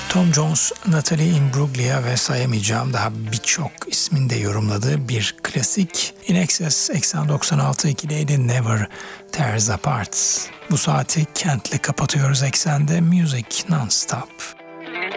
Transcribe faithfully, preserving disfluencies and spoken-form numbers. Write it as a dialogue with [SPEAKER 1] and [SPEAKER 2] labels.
[SPEAKER 1] Tom Jones, Natalie Imbruglia ve sayamayacağım daha birçok ismin de yorumladığı bir klasik. In Excess seksen doksan altı ikiliydi Never Tears Apart. Bu saati Kent'le kapatıyoruz Eksen'de Music Non-Stop.